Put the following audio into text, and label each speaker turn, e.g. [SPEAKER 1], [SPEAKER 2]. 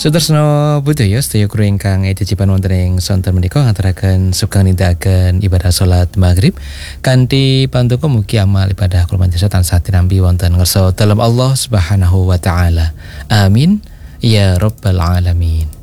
[SPEAKER 1] Sutresno budaya sedaya kru ingkang ejejiban wonten ing sonten menika ngaturaken sugeng nindakaken ibadah salat maghrib kanthi pantungka mugi amal ibadah kula panjenengan tansah tinampi wonten ngarsa dalem Allah Subhanahu wa taala. Amin ya rabbal alamin.